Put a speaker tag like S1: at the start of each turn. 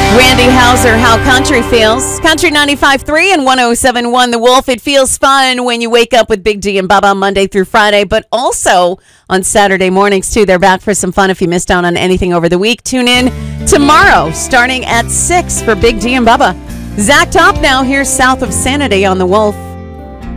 S1: Randy Hauser, How Country Feels. Country 95.3 and 107.1 The Wolf. It feels fun when you wake up with Big D and Bubba Monday through Friday, but also on Saturday mornings, too. They're back for some fun if you missed out on anything over the week. Tune in tomorrow, starting at 6 for Big D and Bubba. Zacked Up now. Here's South of Sanity on The Wolf.